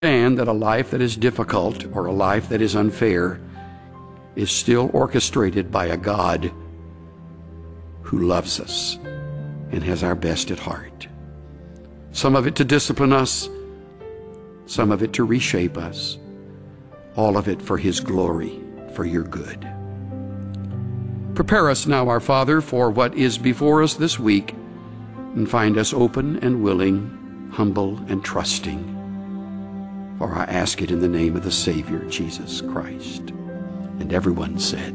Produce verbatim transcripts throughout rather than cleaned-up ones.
And that a life that is difficult or a life that is unfair is still orchestrated by a God who loves us and has our best at heart. Some of it to discipline us, some of it to reshape us, all of it for His glory, for your good. Prepare us now, our Father, for what is before us this week, and find us open and willing, humble and trusting. For I ask it in the name of the Savior, Jesus Christ. And everyone said,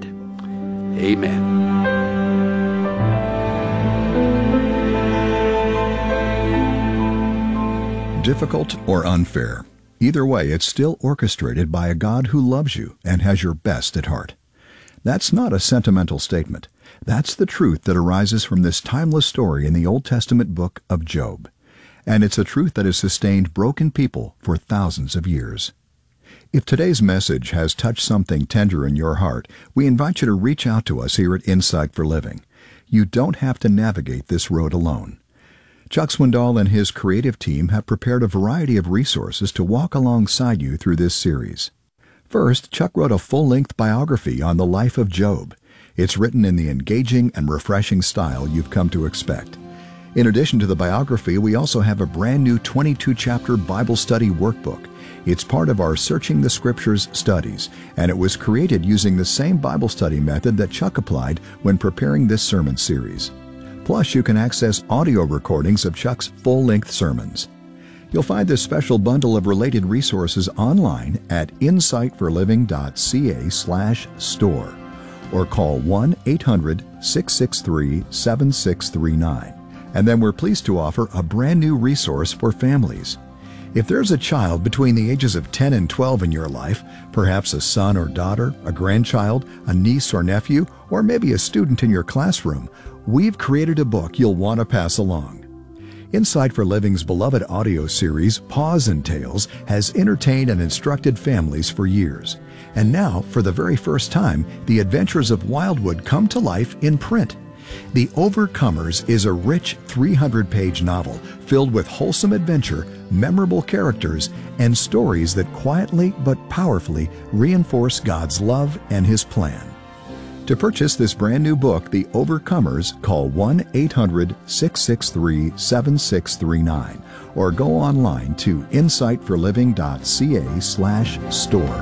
Amen. Difficult or unfair, either way, it's still orchestrated by a God who loves you and has your best at heart. That's not a sentimental statement. That's the truth that arises from this timeless story in the Old Testament book of Job. And it's a truth that has sustained broken people for thousands of years. If today's message has touched something tender in your heart, we invite you to reach out to us here at Insight for Living. You don't have to navigate this road alone. Chuck Swindoll and his creative team have prepared a variety of resources to walk alongside you through this series. First, Chuck wrote a full-length biography on the life of Job. It's written in the engaging and refreshing style you've come to expect. In addition to the biography, we also have a brand new twenty-two chapter Bible study workbook. It's part of our Searching the Scriptures studies, and it was created using the same Bible study method that Chuck applied when preparing this sermon series. Plus, you can access audio recordings of Chuck's full-length sermons. You'll find this special bundle of related resources online at insight for living dot c a slash store or call one eight hundred six six three seven six three nine. And then we're pleased to offer a brand new resource for families. If there's a child between the ages of ten and twelve in your life, perhaps a son or daughter, a grandchild, a niece or nephew, or maybe a student in your classroom, we've created a book you'll want to pass along. Insight for Living's beloved audio series, Paws and Tales, has entertained and instructed families for years. And now, for the very first time, the adventures of Wildwood come to life in print. The Overcomers is a rich three hundred page novel filled with wholesome adventure, memorable characters, and stories that quietly but powerfully reinforce God's love and His plan. To purchase this brand new book, The Overcomers, call one eight hundred six six three seven six three nine or go online to insight for living dot c a slash store.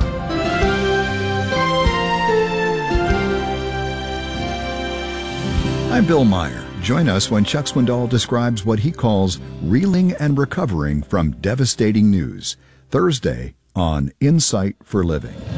I'm Bill Meyer. Join us when Chuck Swindoll describes what he calls reeling and recovering from devastating news, Thursday on Insight for Living.